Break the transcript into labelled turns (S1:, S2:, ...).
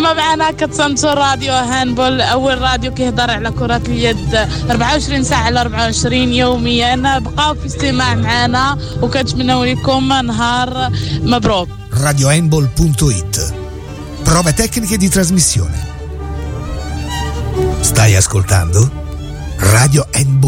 S1: كما معنا كتسمعوا راديو هاندبول، أول راديو كيهضر على كرة اليد 24 ساعة على 24 يوميا. بقاو في استماع معنا وكنتمنوا لكم نهار مبروك.
S2: radiohandball.it. Prove tecniche di trasmissione. Stai ascoltando Radio Handball.